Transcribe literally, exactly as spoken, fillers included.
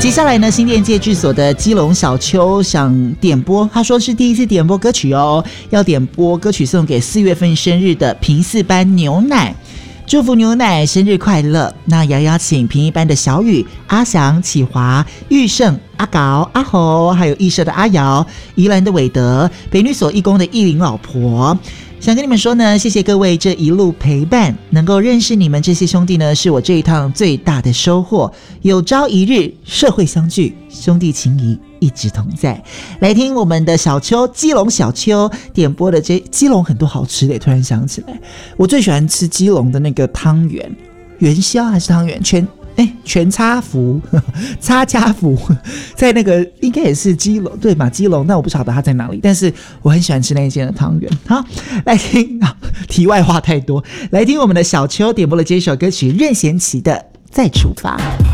接下来呢，新店戒治所的基隆小邱想点播，他说是第一次点播歌曲哦，要点播歌曲送给四月份生日的平四班牛奶，祝福牛奶生日快乐。那也邀请平一班的小雨、阿翔、启华、玉胜、阿搞、阿侯，还有义社的阿瑶、宜兰的韦德、北女所义工的义林老婆。想跟你们说呢，谢谢各位这一路陪伴，能够认识你们这些兄弟呢，是我这一趟最大的收获。有朝一日社会相聚，兄弟情谊一直同在。来听我们的小邱，基隆小邱点播的这基隆很多好吃的，突然想起来，我最喜欢吃基隆的那个汤圆，元宵还是汤圆全。哎，全差福、差家福，在那个应该也是基隆对嘛？基隆，但我不晓得它在哪里。但是我很喜欢吃那一间的汤圆。好，来听，题外话太多，来听我们的小邱点播了这首歌曲任贤齐的《再出发》。